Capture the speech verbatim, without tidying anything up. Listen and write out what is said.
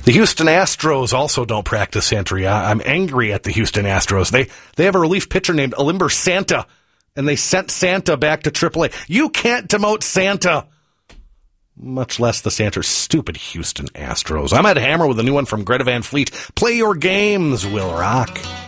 The Houston Astros also don't practice entry. I, I'm angry at the Houston Astros. They they have a relief pitcher named Alimber Santa, and they sent Santa back to triple A. You can't demote Santa, much less the Santa. Stupid Houston Astros. I'm Ed Hammer with a new one from Greta Van Fleet. Play your games, Will Rock.